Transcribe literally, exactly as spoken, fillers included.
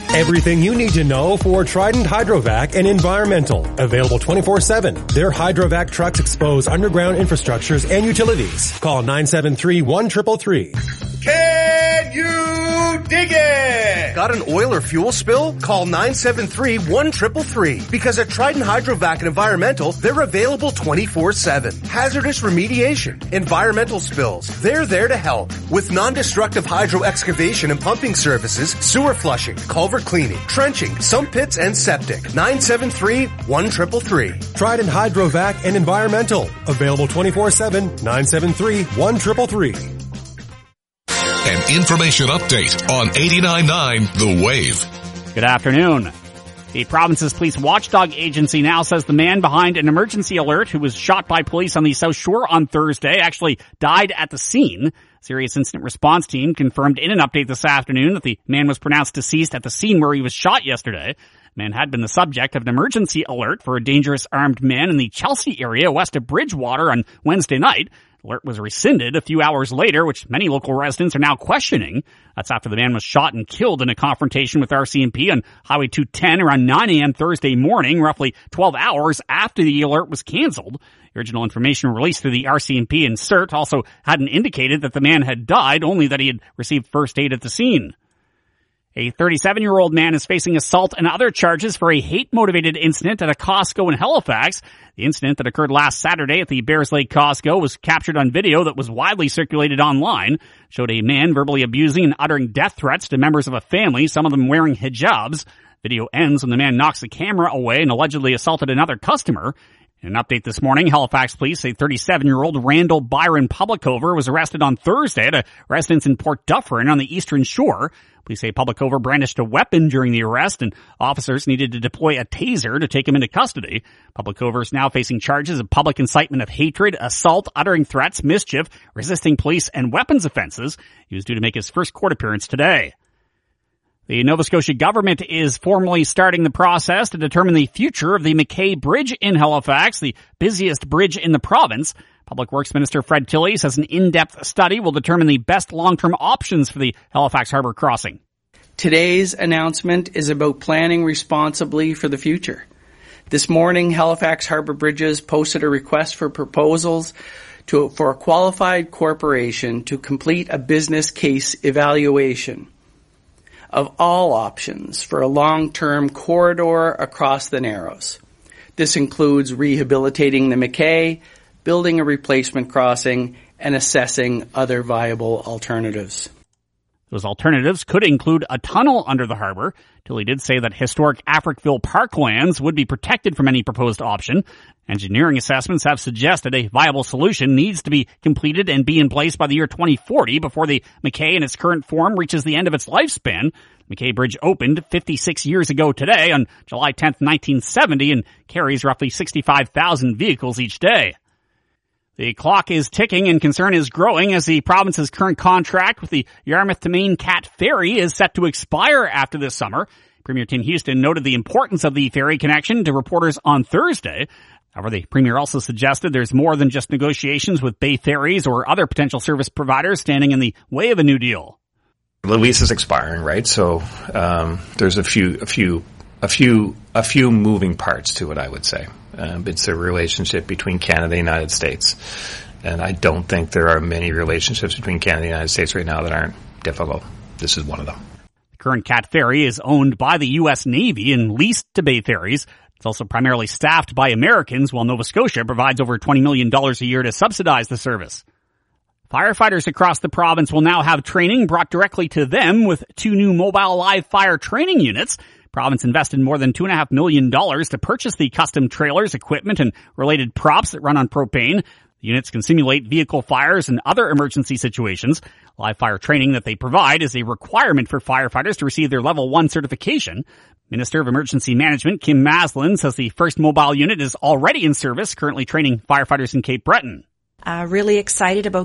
Everything you need to know for Trident Hydrovac and Environmental. Available twenty-four seven. Their Hydrovac trucks expose underground infrastructures and utilities. Call nine seven three, one three three three. Can you dig it? Got an oil or fuel spill? Call nine seven three, one three three three. Because at Trident Hydrovac and Environmental, they're available twenty-four seven. Hazardous remediation, environmental spills, they're there to help. With non-destructive hydro excavation and pumping services, sewer flushing, culvert cleaning, trenching, sump pits, and septic. nine seven three, one three three three. Trident Hydrovac and Environmental. Available twenty-four seven. nine seven three, one three three three. An information update on eighty-nine point nine The Wave. Good afternoon. The province's police watchdog agency now says the man behind an emergency alert who was shot by police on the South Shore on Thursday actually died at the scene. Serious Incident Response Team confirmed in an update this afternoon that the man was pronounced deceased at the scene where he was shot yesterday. The man had been the subject of an emergency alert for a dangerous armed man in the Chelsea area west of Bridgewater on Wednesday night. The alert was rescinded a few hours later, which many local residents are now questioning. That's after the man was shot and killed in a confrontation with R C M P on Highway two ten around nine a.m. Thursday morning, roughly twelve hours after the alert was canceled. The original information released through the R C M P and C E R T also hadn't indicated that the man had died, only that he had received first aid at the scene. A thirty-seven-year-old man is facing assault and other charges for a hate-motivated incident at a Costco in Halifax. The incident that occurred last Saturday at the Bears Lake Costco was captured on video that was widely circulated online. It showed a man verbally abusing and uttering death threats to members of a family, some of them wearing hijabs. Video ends when the man knocks the camera away and allegedly assaulted another customer. In an update this morning, Halifax police say thirty-seven-year-old Randall Byron Publicover was arrested on Thursday at a residence in Port Dufferin on the Eastern Shore. Police say Publicover brandished a weapon during the arrest, and officers needed to deploy a taser to take him into custody. Publicover is now facing charges of public incitement of hatred, assault, uttering threats, mischief, resisting police, and weapons offenses. He was due to make his first court appearance today. The Nova Scotia government is formally starting the process to determine the future of the McKay Bridge in Halifax, the busiest bridge in the province. Public Works Minister Fred Tilley says an in-depth study will determine the best long-term options for the Halifax Harbour crossing. Today's announcement is about planning responsibly for the future. This morning, Halifax Harbour Bridges posted a request for proposals to, for a qualified corporation to complete a business case evaluation of all options for a long-term corridor across the Narrows. This includes rehabilitating the McKay, building a replacement crossing, and assessing other viable alternatives. Those alternatives could include a tunnel under the harbor. Tilley did say that historic Africville parklands would be protected from any proposed option. Engineering assessments have suggested a viable solution needs to be completed and be in place by the year twenty forty before the McKay in its current form reaches the end of its lifespan. The McKay Bridge opened fifty-six years ago today on July tenth, nineteen seventy, and carries roughly sixty-five thousand vehicles each day. The clock is ticking and concern is growing as the province's current contract with the Yarmouth to Maine Cat Ferry is set to expire after this summer. Premier Tim Houston noted the importance of the ferry connection to reporters on Thursday. However, the Premier also suggested there's more than just negotiations with Bay Ferries or other potential service providers standing in the way of a new deal. The lease is expiring, right? So um, there's a few, a few, a few, a few moving parts to it, I would say. Um, it's a relationship between Canada and the United States. And I don't think there are many relationships between Canada and the United States right now that aren't difficult. This is one of them. The current Cat Ferry is owned by the U S Navy and leased to Bay Ferries. It's also primarily staffed by Americans, while Nova Scotia provides over twenty million dollars a year to subsidize the service. Firefighters across the province will now have training brought directly to them with two new mobile live fire training units. Province invested more than two and a half million dollars to purchase the custom trailers, equipment, and related props that run on propane. The units can simulate vehicle fires and other emergency situations. Live fire training that they provide is a requirement for firefighters to receive their level one certification. Minister of Emergency Management Kim Maslin says the first mobile unit is already in service, currently training firefighters in Cape Breton. Uh, really excited about